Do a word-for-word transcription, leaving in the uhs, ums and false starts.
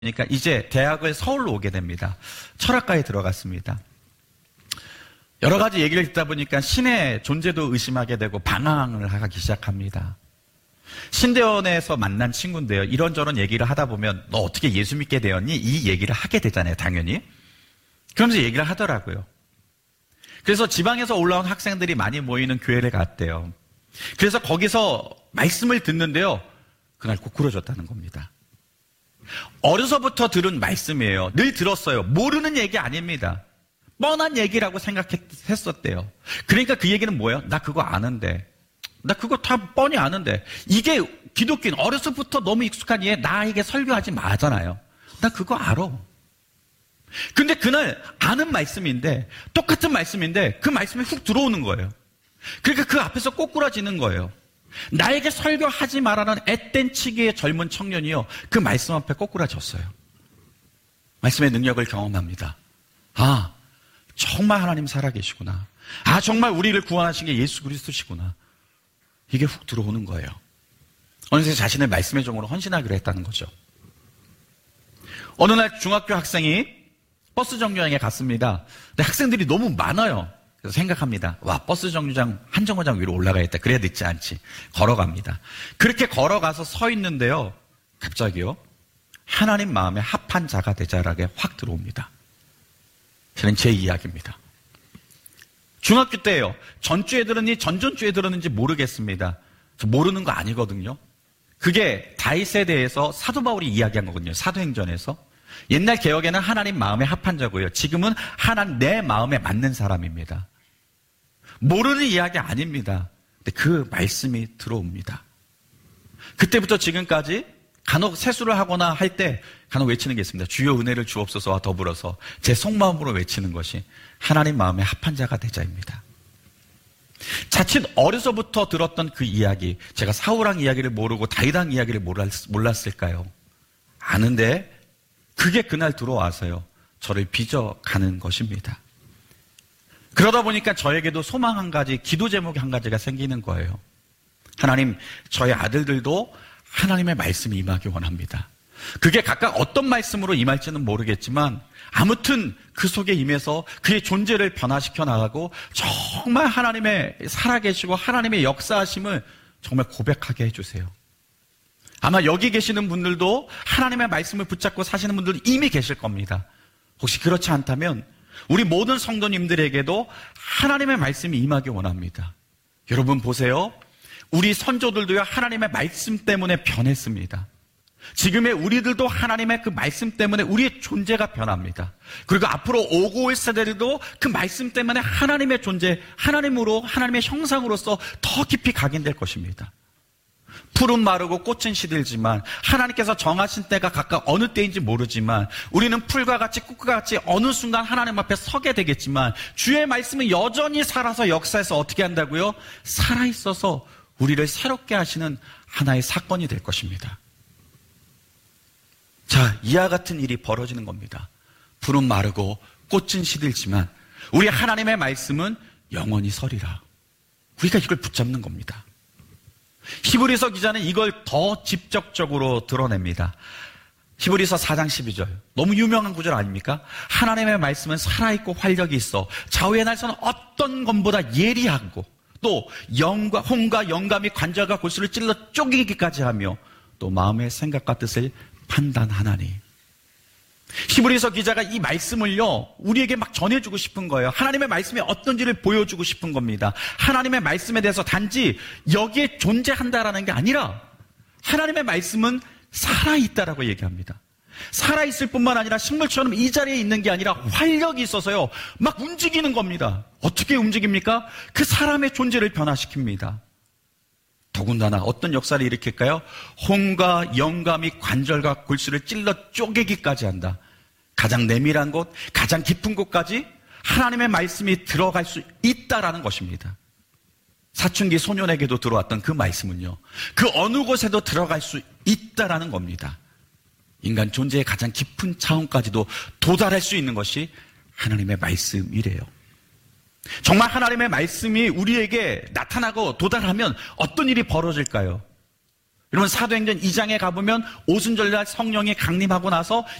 그러니까 이제 대학을 서울로 오게 됩니다. 철학과에 들어갔습니다. 여러 가지 얘기를 듣다 보니까 신의 존재도 의심하게 되고 방황을 하기 시작합니다. 신대원에서 만난 친구인데요. 이런저런 얘기를 하다 보면 너 어떻게 예수 믿게 되었니? 이 얘기를 하게 되잖아요, 당연히. 그러면서 얘기를 하더라고요. 그래서 지방에서 올라온 학생들이 많이 모이는 교회를 갔대요. 그래서 거기서 말씀을 듣는데요. 그날 고꾸라졌다는 겁니다. 어려서부터 들은 말씀이에요. 늘 들었어요. 모르는 얘기 아닙니다. 뻔한 얘기라고 생각했었대요. 그러니까 그 얘기는 뭐예요? 나 그거 아는데. 나 그거 다 뻔히 아는데. 이게 기독교인 어려서부터 너무 익숙한 이에 나에게 설교하지 마잖아요. 나 그거 알아. 근데 그날 아는 말씀인데 똑같은 말씀인데 그 말씀이 훅 들어오는 거예요. 그러니까 그 앞에서 꼬꾸라지는 거예요. 나에게 설교하지 말라는 앳된 치기의 젊은 청년이요. 그 말씀 앞에 꼬꾸라졌어요. 말씀의 능력을 경험합니다. 아, 정말 하나님 살아계시구나. 아, 정말 우리를 구원하신 게 예수 그리스도시구나. 이게 훅 들어오는 거예요. 어느새 자신의 말씀의 종으로 헌신하기로 했다는 거죠. 어느 날 중학교 학생이 버스 정류장에 갔습니다. 근데 학생들이 너무 많아요. 그래서 생각합니다. 와, 버스 정류장 한 정거장 위로 올라가야겠다. 그래야 늦지 않지. 걸어갑니다. 그렇게 걸어가서 서 있는데요. 갑자기요. 하나님 마음에 합한 자가 되자라게 확 들어옵니다. 저는 제 이야기입니다. 중학교 때예요. 전주에 들었니 전전주에 들었는지 모르겠습니다. 저 모르는 거 아니거든요. 그게 다윗에 대해서 사도 바울이 이야기한 거거든요. 사도행전에서. 옛날 개혁에는 하나님 마음에 합한 자고요. 지금은 하나님 내 마음에 맞는 사람입니다. 모르는 이야기 아닙니다. 근데 그 말씀이 들어옵니다. 그때부터 지금까지 간혹 세수를 하거나 할 때 간혹 외치는 게 있습니다. 주여 은혜를 주옵소서와 더불어서 제 속마음으로 외치는 것이 하나님 마음에 합한 자가 되자입니다. 자칫 어려서부터 들었던 그 이야기, 제가 사울왕 이야기를 모르고 다윗왕 이야기를 몰랐을까요? 아는데 그게 그날 들어와서요. 저를 빚어가는 것입니다. 그러다 보니까 저에게도 소망 한 가지, 기도 제목이 한 가지가 생기는 거예요. 하나님, 저의 아들들도 하나님의 말씀이 임하기 원합니다. 그게 각각 어떤 말씀으로 임할지는 모르겠지만 아무튼 그 속에 임해서 그의 존재를 변화시켜 나가고 정말 하나님의 살아계시고 하나님의 역사하심을 정말 고백하게 해주세요. 아마 여기 계시는 분들도 하나님의 말씀을 붙잡고 사시는 분들도 이미 계실 겁니다. 혹시 그렇지 않다면 우리 모든 성도님들에게도 하나님의 말씀이 임하기 원합니다. 여러분 보세요. 우리 선조들도요 하나님의 말씀 때문에 변했습니다. 지금의 우리들도 하나님의 그 말씀 때문에 우리의 존재가 변합니다. 그리고 앞으로 오고 올 세대들도 그 말씀 때문에 하나님의 존재, 하나님으로 하나님의 형상으로서 더 깊이 각인될 것입니다. 풀은 마르고 꽃은 시들지만 하나님께서 정하신 때가 각각 어느 때인지 모르지만 우리는 풀과 같이 꽃과 같이 어느 순간 하나님 앞에 서게 되겠지만 주의 말씀은 여전히 살아서 역사에서 어떻게 한다고요? 살아있어서 우리를 새롭게 하시는 하나의 사건이 될 것입니다. 자, 이와 같은 일이 벌어지는 겁니다. 풀은 마르고 꽃은 시들지만 우리 하나님의 말씀은 영원히 서리라. 우리가 이걸 붙잡는 겁니다. 히브리서 기자는 이걸 더 직접적으로 드러냅니다. 히브리서 사 장 십이 절. 너무 유명한 구절 아닙니까? 하나님의 말씀은 살아있고 활력이 있어 좌우의 날서는 어떤 것보다 예리하고 또 영과 혼과 영감이 관절과 골수를 찔러 쪼개기까지 하며 또 마음의 생각과 뜻을 판단하나니. 히브리서 기자가 이 말씀을요 우리에게 막 전해주고 싶은 거예요. 하나님의 말씀이 어떤지를 보여주고 싶은 겁니다. 하나님의 말씀에 대해서 단지 여기에 존재한다라는 게 아니라 하나님의 말씀은 살아있다라고 얘기합니다. 살아있을 뿐만 아니라 식물처럼 이 자리에 있는 게 아니라 활력이 있어서요 막 움직이는 겁니다. 어떻게 움직입니까? 그 사람의 존재를 변화시킵니다. 더군다나 어떤 역사를 일으킬까요? 혼과 영감이 관절과 골수를 찔러 쪼개기까지 한다. 가장 내밀한 곳, 가장 깊은 곳까지 하나님의 말씀이 들어갈 수 있다라는 것입니다. 사춘기 소년에게도 들어왔던 그 말씀은요 그 어느 곳에도 들어갈 수 있다라는 겁니다. 인간 존재의 가장 깊은 차원까지도 도달할 수 있는 것이 하나님의 말씀이래요. 정말 하나님의 말씀이 우리에게 나타나고 도달하면 어떤 일이 벌어질까요? 여러분 사도행전 이 장에 가보면 오순절날 성령이 강림하고 나서